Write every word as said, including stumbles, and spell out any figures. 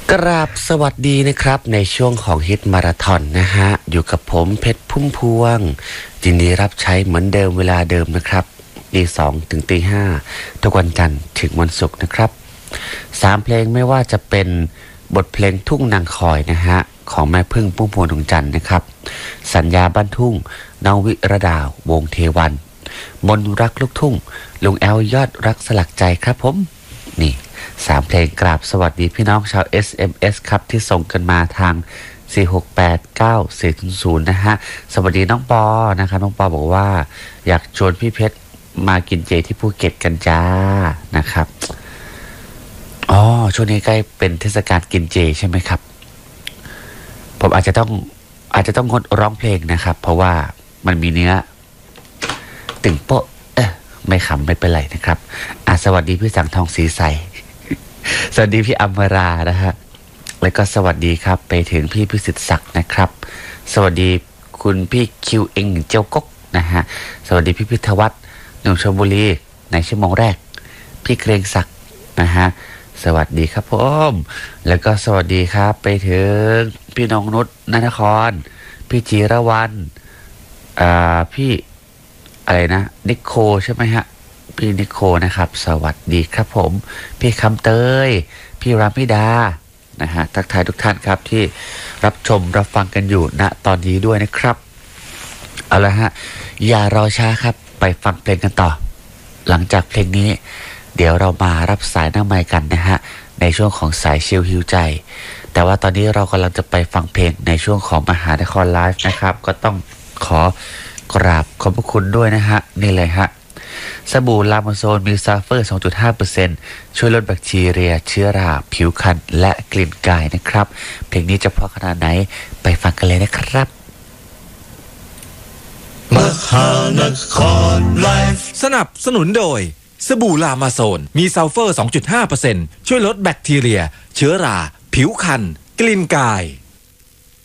กราบสวัสดีนะครับในช่วงของฮิตมาราธอนนะฮะอยู่กับผมเพชรพุ่มพวงยินดีรับใช้เหมือนเดิมเวลาเดิมนะครับตีสองถึงตีห้าทุกวันจันทร์ถึงวันศุกร์นะครับสามเพลงไม่ว่าจะเป็นบทเพลงทุ่งนางคอยนะฮะของแม่พึ่งพุ่มพวงดวงจันทร์นะครับสัญญาบ้านทุ่งน้องวิระดาววงเทวันมนรักลูกทุ่งลุงแอลยอดรักสลักใจครับผมนี่สามเพลงกราบสวัสดีพี่น้องชาว เอส เอ็ม เอส ครับที่ส่งกันมาทางสี่ หก แปด เก้า สี่ ศูนย์ นะฮะสวัสดีน้องปอนะครับน้องปอบอกว่าอยากชวนพี่เพชรมากินเจที่ภูเก็ตกันจ้านะครับอ๋อช่วงนี้ใกล้เป็นเทศกาลกินเจใช่ไหมครับผมอาจจะต้องอาจจะต้องงดร้องเพลงนะครับเพราะว่ามันมีเนื้อตึงโป๊ะเอ๊ะไม่ขำไม่เป็นไรนะครับอ่ะสวัสดีพี่สังทองสีใสสวัสดีพี่อัมรานะฮะแล้วก็สวัสดีครับไปถึงพี่พิสิทธิ์ศักดิ์นะครับสวัสดีคุณพี่คิวเองเจ้ากกนะฮะสวัสดีพี่พิทวัฒน์หนุ่มชลบุรีในชั่วโมงแรกพี่เกรงศักดิ์นะฮะสวัสดีครับผมแล้วก็สวัสดีครับไปถึงพี่น้องนุชนนครพี่จีรวรรณอ่าพี่อะไรนะนิโคใช่ไหมฮะพี่นิโคนะครับสวัสดีครับผมพี่คำเตยพี่รามิดานะฮะทักทายทุกท่านครับที่รับชมรับฟังกันอยู่ณตอนนี้ด้วยนะครับเอาละฮะอย่ารอช้าครับไปฟังเพลงกันต่อหลังจากเพลงนี้เดี๋ยวเรามารับสายหน้าไมค์กันนะฮะในช่วงของสายชิลฮิวใจแต่ว่าตอนนี้เรากำลังจะไปฟังเพลงในช่วงของมหานครไลฟ์นะครับก็ต้องขอกราบขอบพระคุณด้วยนะฮะนี่เลยฮะสบู่ลาโมโซนมีซัลเฟอร์ สองจุดห้าเปอร์เซ็นต์ ช่วยลดแบคทีเรียเชื้อราผิวคันและกลิ่นกายนะครับเพลงนี้จะเพราะขนาดไหนไปฟังกันเลยนะครับมหานครไลฟ์สนับสนุนโดยสบู่ลามาโซนมีซัลเฟอร์ สองจุดห้าเปอร์เซ็นต์ ช่วยลดแบคทีเรียเชื้อราผิวคันกลิ่นกาย